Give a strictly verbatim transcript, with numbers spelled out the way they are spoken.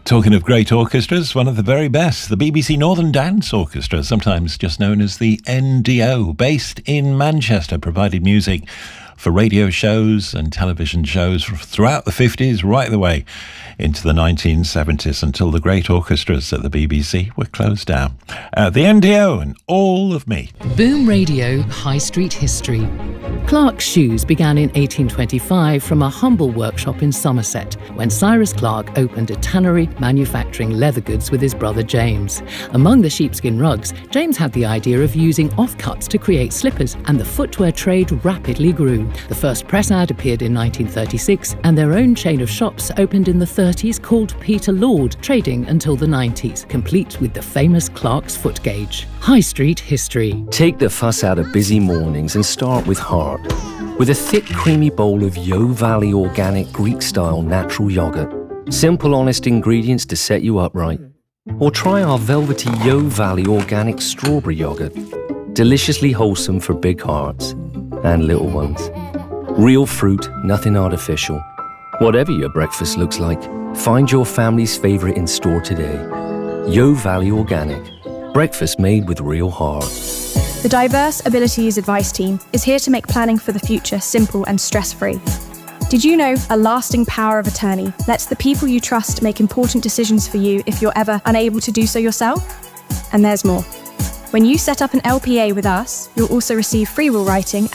Talking of great orchestras, one of the very best, the B B C Northern Dance Orchestra, sometimes just known as the N D O, based in Manchester, provided music for radio shows and television shows throughout the fifties, right the way into the nineteen seventies, until the great orchestras at the B B C were closed down. Uh, the N D O and All of Me. Boom Radio High Street History. Clark's Shoes began in eighteen twenty-five from a humble workshop in Somerset, when Cyrus Clark opened a tannery manufacturing leather goods with his brother James. Among the sheepskin rugs, James had the idea of using offcuts to create slippers, and the footwear trade rapidly grew. The first press ad appeared in nineteen thirty-six, and their own chain of shops opened in the thirties called Peter Lord, trading until the nineties, complete with the famous Clark's foot gauge. High Street History. Take the fuss out of busy mornings and start with heart. With a thick, creamy bowl of Yo Valley organic Greek-style natural yogurt. Simple, honest ingredients to set you up right. Or try our velvety Yo Valley organic strawberry yogurt. Deliciously wholesome for big hearts and little ones. Real fruit, nothing artificial. Whatever your breakfast looks like, find your family's favorite in store today. Yo Valley Organic. Breakfast made with real heart. The Diverse Abilities Advice Team is here to make planning for the future simple and stress-free. Did you know a lasting power of attorney lets the people you trust make important decisions for you if you're ever unable to do so yourself? And there's more. When you set up an L P A with us, you'll also receive free will writing